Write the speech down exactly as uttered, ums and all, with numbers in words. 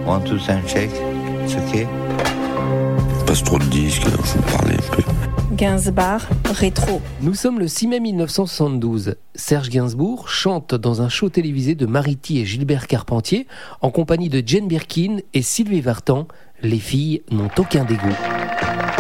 One, two, sound check. It's okay. Passe trop de disques, il faut parler un peu. Gainsbourg, rétro. Nous sommes le six mai mille neuf cent soixante-douze. Serge Gainsbourg chante dans un show télévisé de Marity et Gilbert Carpentier en compagnie de Jane Birkin et Sylvie Vartan. Les filles n'ont aucun dégoût.